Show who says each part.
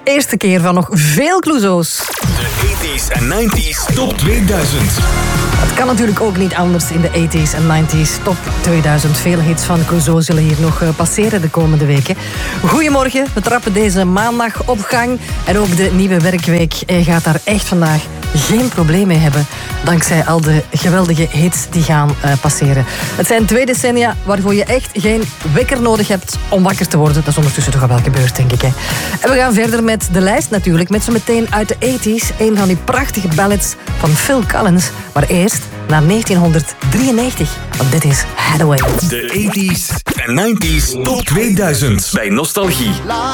Speaker 1: eerste keer van nog veel Clouseau's.
Speaker 2: De 80s en 90s Top 2000.
Speaker 1: Het kan natuurlijk ook niet anders in de 80s en 90s Top 2000. Veel hits van Clouseau zullen hier nog passeren de komende weken. Goedemorgen, we trappen deze maandag op gang. En ook de nieuwe werkweek gaat daar echt vandaag geen probleem mee hebben. Dankzij al de geweldige hits die gaan passeren. Het zijn 2 decennia waarvoor je echt geen wekker nodig hebt om wakker te worden. Dat is ondertussen toch al wel gebeurd, denk ik. Hè? En we gaan verder met de lijst natuurlijk. Met zo meteen uit de 80s. Een van die prachtige ballads van Phil Collins. Maar eerst naar 1993. Want dit is Hathaway.
Speaker 2: De 80s en 90s Top 2000 bij Nostalgie.